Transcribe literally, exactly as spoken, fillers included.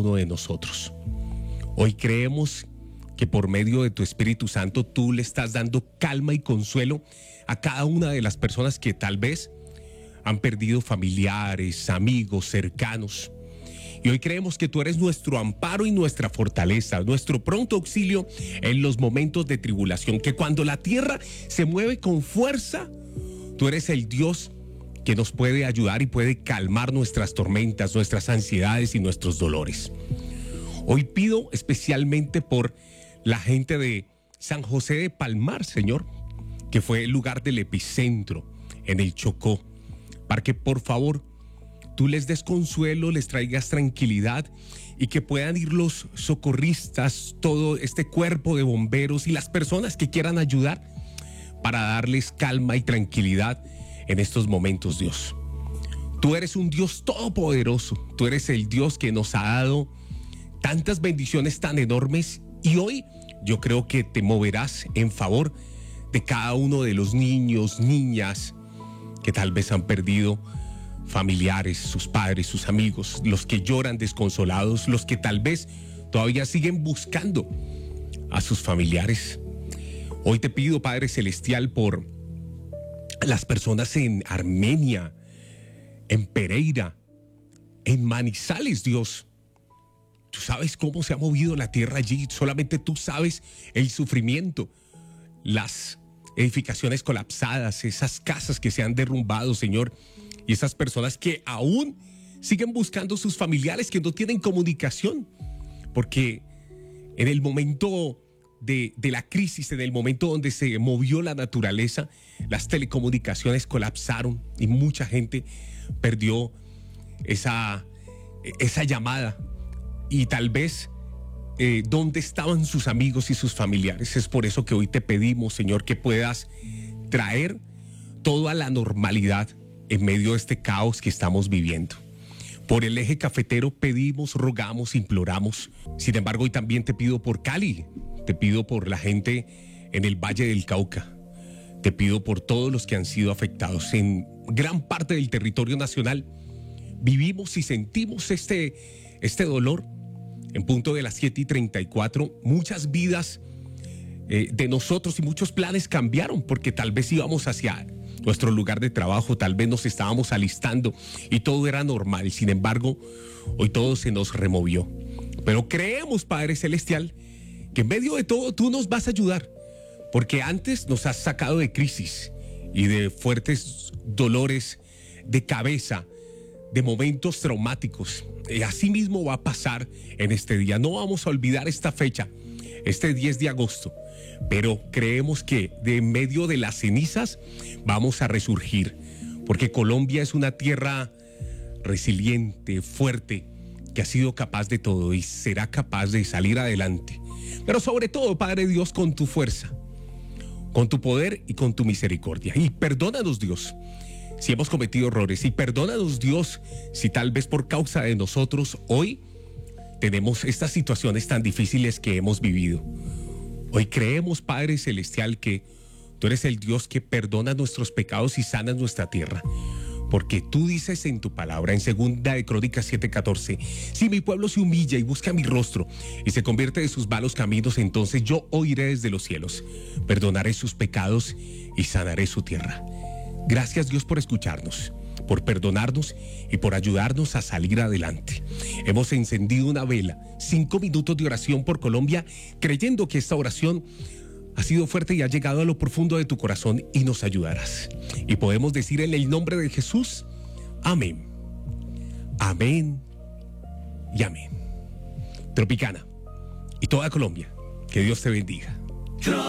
uno de nosotros. Hoy creemos que por medio de tu Espíritu Santo tú le estás dando calma y consuelo a cada una de las personas que tal vez han perdido familiares, amigos, cercanos. Y hoy creemos que tú eres nuestro amparo y nuestra fortaleza, nuestro pronto auxilio en los momentos de tribulación, que cuando la tierra se mueve con fuerza, tú eres el Dios que nos puede ayudar y puede calmar nuestras tormentas, nuestras ansiedades y nuestros dolores. Hoy pido especialmente por la gente de San José de Palmar, Señor, que fue el lugar del epicentro en el Chocó, para que por favor tú les des consuelo, les traigas tranquilidad y que puedan ir los socorristas, todo este cuerpo de bomberos y las personas que quieran ayudar para darles calma y tranquilidad en estos momentos, Dios. Tú eres un Dios todopoderoso, tú eres el Dios que nos ha dado tantas bendiciones tan enormes y hoy yo creo que te moverás en favor de cada uno de los niños, niñas que tal vez han perdido familiares, sus padres, sus amigos, los que lloran desconsolados, los que tal vez todavía siguen buscando a sus familiares. Hoy te pido, Padre Celestial, por las personas en Armenia, en Pereira, en Manizales, Dios. Tú sabes cómo se ha movido la tierra allí, solamente tú sabes el sufrimiento, las edificaciones colapsadas, esas casas que se han derrumbado, Señor, y esas personas que aún siguen buscando sus familiares que no tienen comunicación, porque en el momento de, de la crisis, en el momento donde se movió la naturaleza, las telecomunicaciones colapsaron y mucha gente perdió esa, esa llamada y tal vez eh, dónde estaban sus amigos y sus familiares. Es por eso que hoy te pedimos, Señor, que puedas traer todo a la normalidad en medio de este caos que estamos viviendo. Por el eje cafetero pedimos, rogamos, imploramos. Sin embargo, hoy también te pido por Cali, te pido por la gente en el Valle del Cauca, te pido por todos los que han sido afectados. En gran parte del territorio nacional vivimos y sentimos este, este dolor. En punto de las siete y treinta y cuatro, muchas vidas eh, de nosotros y muchos planes cambiaron porque tal vez íbamos hacia nuestro lugar de trabajo, tal vez nos estábamos alistando y todo era normal. Sin embargo, hoy todo se nos removió. Pero creemos, Padre Celestial, que en medio de todo tú nos vas a ayudar, porque antes nos has sacado de crisis y de fuertes dolores de cabeza, de momentos traumáticos. Y así mismo va a pasar en este día. No vamos a olvidar esta fecha, este diez de agosto. Pero creemos que de en medio de las cenizas vamos a resurgir, porque Colombia es una tierra resiliente, fuerte, que ha sido capaz de todo y será capaz de salir adelante. Pero sobre todo, Padre Dios, con tu fuerza, con tu poder y con tu misericordia. Y perdónanos, Dios, si hemos cometido errores, y perdónanos, Dios, si tal vez por causa de nosotros hoy tenemos estas situaciones tan difíciles que hemos vivido. Hoy creemos, Padre Celestial, que tú eres el Dios que perdona nuestros pecados y sana nuestra tierra. Porque tú dices en tu palabra, en segunda de Crónicas siete catorce, si mi pueblo se humilla y busca mi rostro y se convierte de sus malos caminos, entonces yo oiré desde los cielos, perdonaré sus pecados y sanaré su tierra. Gracias, Dios, por escucharnos, por perdonarnos y por ayudarnos a salir adelante. Hemos encendido una vela, cinco minutos de oración por Colombia, creyendo que esta oración ha sido fuerte y ha llegado a lo profundo de tu corazón y nos ayudarás. Y podemos decir en el nombre de Jesús, amén, amén y amén. Tropicana y toda Colombia, que Dios te bendiga.